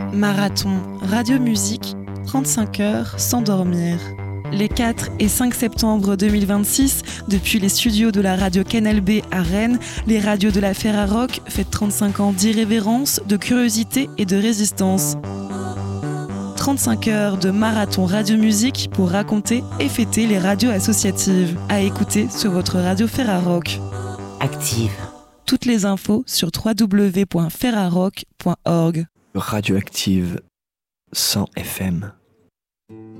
Marathon, radio-musique, 35 heures sans dormir. Les 4 et 5 septembre 2026, depuis les studios de la radio Canal B à Rennes, les radios de la Ferrarock fêtent 35 ans d'irrévérence, de curiosité et de résistance. 35 heures de marathon radio-musique pour raconter et fêter les radios associatives. À écouter sur votre radio Ferrarock. Active. Toutes les infos sur www.ferrarock.org. Radioactive 100 FM.